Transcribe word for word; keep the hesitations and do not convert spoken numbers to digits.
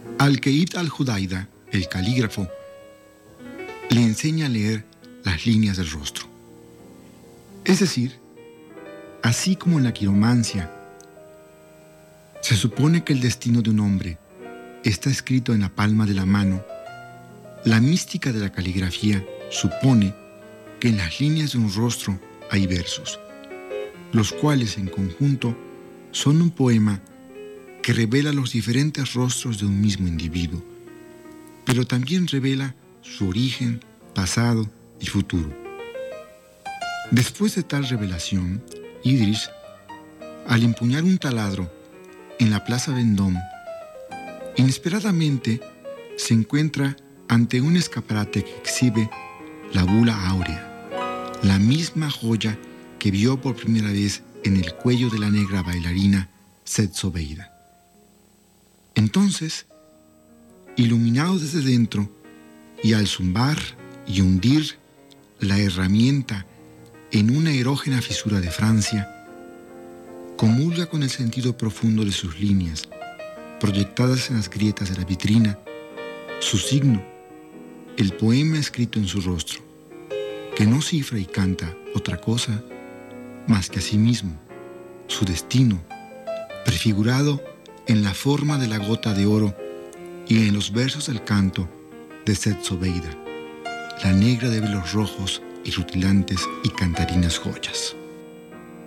Al-Khaib al-Hudayda, el calígrafo, le enseña a leer las líneas del rostro. Es decir, así como en la quiromancia se supone que el destino de un hombre está escrito en la palma de la mano, la mística de la caligrafía supone que en las líneas de un rostro hay versos, los cuales en conjunto son un poema que revela los diferentes rostros de un mismo individuo, pero también revela su origen, pasado y futuro. Después de tal revelación, Idris, al empuñar un taladro en la Plaza Vendôme, inesperadamente se encuentra ante un escaparate que exhibe la bula áurea, la misma joya que vio por primera vez en el cuello de la negra bailarina Seth Zobeida. Entonces, iluminado desde dentro, y al zumbar y hundir la herramienta en una erógena fisura de Francia, comulga con el sentido profundo de sus líneas, proyectadas en las grietas de la vitrina, su signo, el poema escrito en su rostro, que no cifra y canta otra cosa más que a sí mismo, su destino, prefigurado en la forma de la gota de oro y en los versos del canto de Seth Zobeida, la negra de velos rojos y rutilantes y cantarinas joyas.